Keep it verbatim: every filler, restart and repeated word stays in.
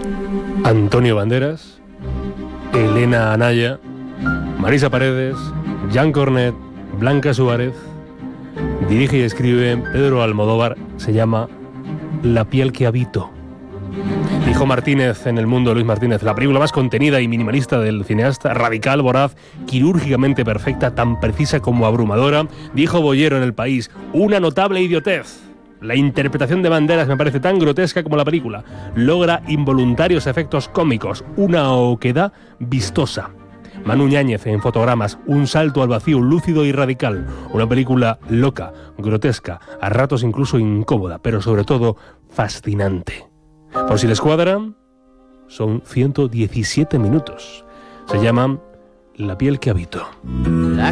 Antonio Banderas, Elena Anaya, Marisa Paredes, Jan Cornet, Blanca Suárez. Dirige y escribe Pedro Almodóvar. Se llama La piel que habito. Dijo Martínez en El Mundo, Luis Martínez, la película más contenida y minimalista del cineasta, radical, voraz, quirúrgicamente perfecta, tan precisa como abrumadora. Dijo Boyero en El País, una notable idiotez. La interpretación de Banderas me parece tan grotesca como la película. Logra involuntarios efectos cómicos, una oquedad vistosa. Manu Ñáñez en Fotogramas, un salto al vacío lúcido y radical. Una película loca, grotesca, a ratos incluso incómoda, pero sobre todo fascinante. Por si les cuadra, son ciento diecisiete minutos. Se llama La piel que habito. La